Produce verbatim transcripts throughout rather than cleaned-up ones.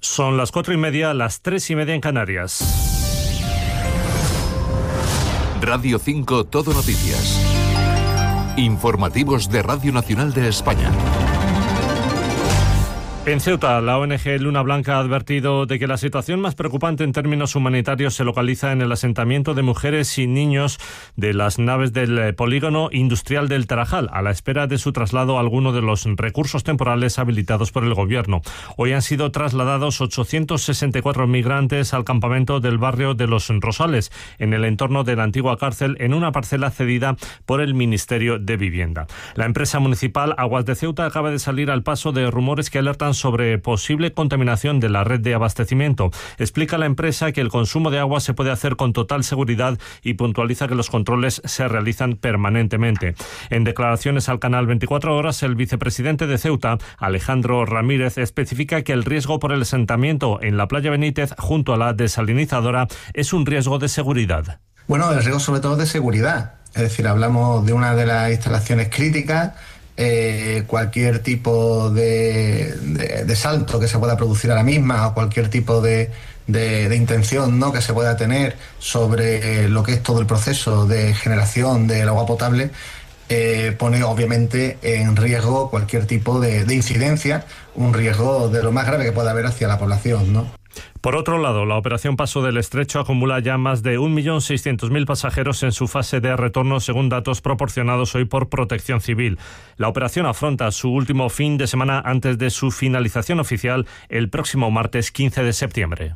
Son las cuatro y media, las tres y media en Canarias. Radio cinco Todo Noticias. Informativos de Radio Nacional de España. En Ceuta, la O N G Luna Blanca ha advertido de que la situación más preocupante en términos humanitarios se localiza en el asentamiento de mujeres y niños de las naves del polígono industrial del Tarajal, a la espera de su traslado a alguno de los recursos temporales habilitados por el gobierno. Hoy han sido trasladados ochocientos sesenta y cuatro migrantes al campamento del barrio de Los Rosales, en el entorno de la antigua cárcel, en una parcela cedida por el Ministerio de Vivienda. La empresa municipal Aguas de Ceuta acaba de salir al paso de rumores que alertan sobre posible contaminación de la red de abastecimiento. Explica la empresa que el consumo de agua se puede hacer con total seguridad y puntualiza que los controles se realizan permanentemente. En declaraciones al canal veinticuatro horas, el vicepresidente de Ceuta, Alejandro Ramírez, especifica que el riesgo por el asentamiento en la playa Benítez junto a la desalinizadora es un riesgo de seguridad. Bueno, el riesgo sobre todo de seguridad. Es decir, hablamos de una de las instalaciones críticas. Eh, cualquier tipo de, de, de salto que se pueda producir a la misma o cualquier tipo de, de, de intención, ¿no?, que se pueda tener sobre lo que es todo el proceso de generación del agua potable, eh, pone obviamente en riesgo cualquier tipo de, de incidencia, un riesgo de lo más grave que pueda haber hacia la población, ¿no? Por otro lado, la operación Paso del Estrecho acumula ya más de un millón seiscientos mil pasajeros en su fase de retorno, según datos proporcionados hoy por Protección Civil. La operación afronta su último fin de semana antes de su finalización oficial el próximo martes quince de septiembre.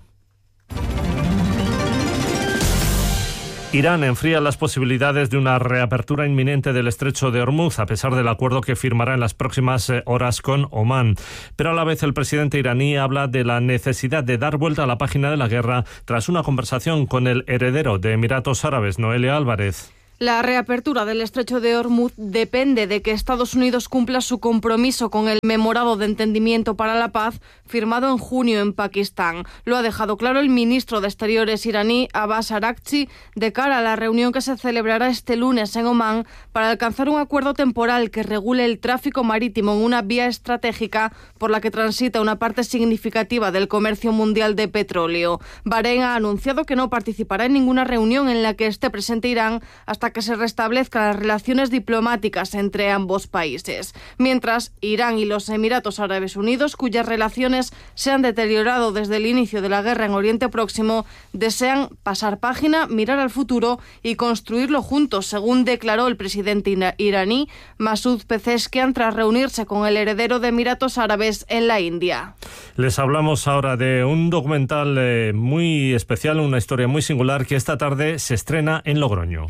Irán enfría las posibilidades de una reapertura inminente del estrecho de Hormuz, a pesar del acuerdo que firmará en las próximas horas con Omán. Pero a la vez el presidente iraní habla de la necesidad de dar vuelta a la página de la guerra tras una conversación con el heredero de Emiratos Árabes, Noelia Álvarez. La reapertura del estrecho de Hormuz depende de que Estados Unidos cumpla su compromiso con el Memorando de Entendimiento para la Paz firmado en junio en Pakistán. Lo ha dejado claro el ministro de Exteriores iraní, Abbas Araghchi, de cara a la reunión que se celebrará este lunes en Omán para alcanzar un acuerdo temporal que regule el tráfico marítimo en una vía estratégica por la que transita una parte significativa del comercio mundial de petróleo. Bahrein ha anunciado que no participará en ninguna reunión en la que esté presente Irán hasta que se restablezcan las relaciones diplomáticas entre ambos países. Mientras, Irán y los Emiratos Árabes Unidos, cuyas relaciones se han deteriorado desde el inicio de la guerra en Oriente Próximo, desean pasar página, mirar al futuro y construirlo juntos, según declaró el presidente iraní Masoud Pezeshkian tras reunirse con el heredero de Emiratos Árabes en la India. Les hablamos ahora de un documental eh, muy especial, una historia muy singular que esta tarde se estrena en Logroño.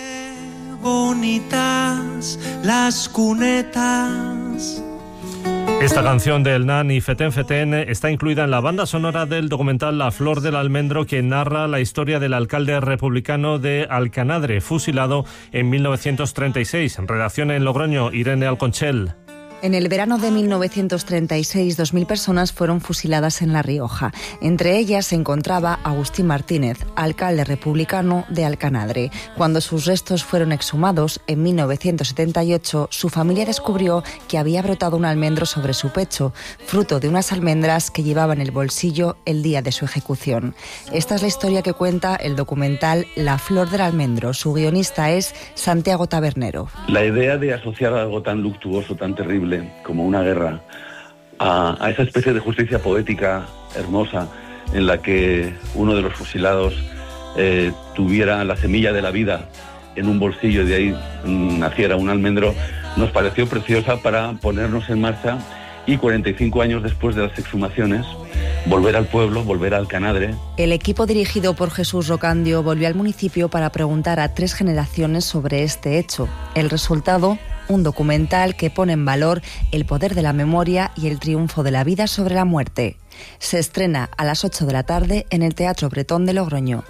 Bonitas las cunetas. Esta canción del Nan y Feten Feten está incluida en la banda sonora del documental La Flor del Almendro, que narra la historia del alcalde republicano de Alcanadre, fusilado en mil novecientos treinta y seis. Redacción en Logroño, Irene Alconchel. En el verano de mil novecientos treinta y seis, dos mil personas fueron fusiladas en La Rioja. Entre ellas se encontraba Agustín Martínez, alcalde republicano de Alcanadre. Cuando sus restos fueron exhumados, en mil novecientos setenta y ocho, su familia descubrió que había brotado un almendro sobre su pecho, fruto de unas almendras que llevaba en el bolsillo el día de su ejecución. Esta es la historia que cuenta el documental La Flor del Almendro. Su guionista es Santiago Tabernero. La idea de asociar algo tan luctuoso, tan terrible como una guerra a, a esa especie de justicia poética hermosa en la que uno de los fusilados eh, tuviera la semilla de la vida en un bolsillo y de ahí mm, naciera un almendro, nos pareció preciosa para ponernos en marcha y cuarenta y cinco años después de las exhumaciones volver al pueblo, volver a Alcanadre. El equipo dirigido por Jesús Rocandio volvió al municipio para preguntar a tres generaciones sobre este hecho. El resultado, un documental que pone en valor el poder de la memoria y el triunfo de la vida sobre la muerte. Se estrena a las ocho de la tarde en el Teatro Bretón de Logroño.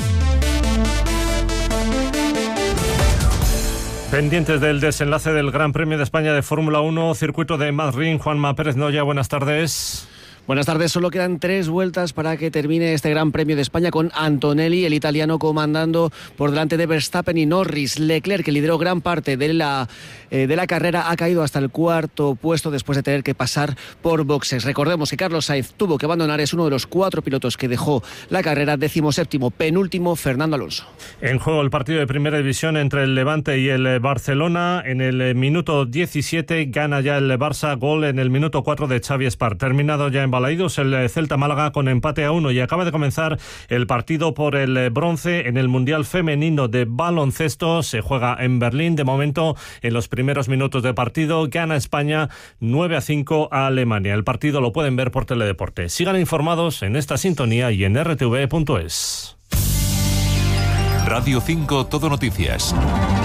Pendientes del desenlace del Gran Premio de España de Fórmula uno, circuito de Madrid, Juanma Pérez Noya, buenas tardes. Buenas tardes. Solo quedan tres vueltas para que termine este Gran Premio de España con Antonelli, el italiano, comandando por delante de Verstappen y Norris. Leclerc, que lideró gran parte de la, eh, de la carrera, ha caído hasta el cuarto puesto después de tener que pasar por boxes. Recordemos que Carlos Sainz tuvo que abandonar, es uno de los cuatro pilotos que dejó la carrera. Decimoséptimo, penúltimo, Fernando Alonso. En juego el partido de Primera División entre el Levante y el Barcelona. En el minuto diecisiete gana ya el Barça, gol en el minuto cuatro de Xavi Espar. Terminado ya en Balaídos el Celta Málaga con empate a uno y acaba de comenzar el partido por el bronce en el Mundial Femenino de Baloncesto. Se juega en Berlín. De momento, en los primeros minutos de partido, gana España nueve a cinco a Alemania. El partido lo pueden ver por Teledeporte. Sigan informados en esta sintonía y en r t v punto es. Radio cinco Todo Noticias.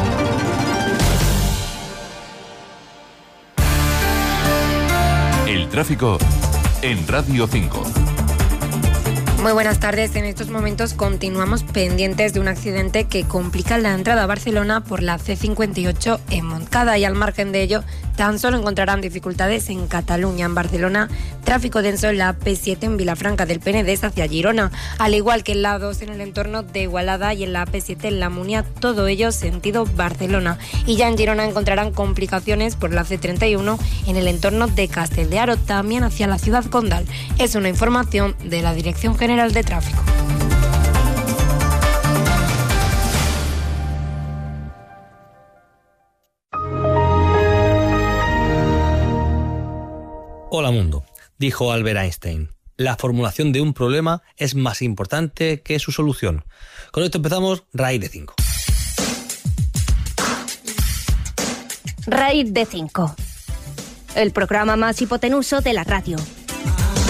El tráfico en Radio cinco. Muy buenas tardes. En estos momentos continuamos pendientes de un accidente que complica la entrada a Barcelona por la ce cincuenta y ocho en Montcada, y al margen de ello tan solo encontrarán dificultades en Cataluña. En Barcelona, tráfico denso en la A P siete en Vilafranca del Penedès hacia Girona, al igual que en la A dos en el entorno de Igualada y en la A P siete en La Munia, todo ello sentido Barcelona. Y ya en Girona encontrarán complicaciones por la ce treinta y uno en el entorno de Castel de Aro, también hacia la ciudad condal. Es una información de la Dirección General de Tráfico. Hola mundo, dijo Albert Einstein. La formulación de un problema es más importante que su solución. Con esto empezamos Raíz de cinco. Raíz de cinco. El programa más hipotenuso de la radio.